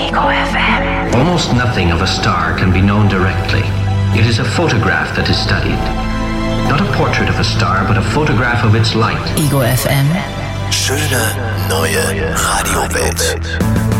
Ego FM. Almost nothing of a star can be known directly. It is a photograph that is studied. Not a portrait of a star, but a photograph of its light. Ego FM. Schöne neue Radiowelt.